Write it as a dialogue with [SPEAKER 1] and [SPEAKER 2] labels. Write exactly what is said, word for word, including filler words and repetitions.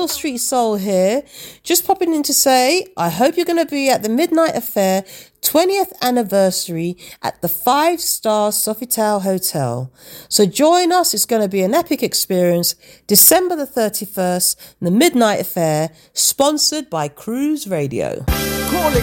[SPEAKER 1] Beale Street Soul here. Just popping in to say, I hope you're going to be at the Midnight Affair twentieth anniversary at the five star Sofitel Hotel. So join us. It's going to be an epic experience. December the thirty-first, the Midnight Affair, sponsored by Cruise Radio.
[SPEAKER 2] Calling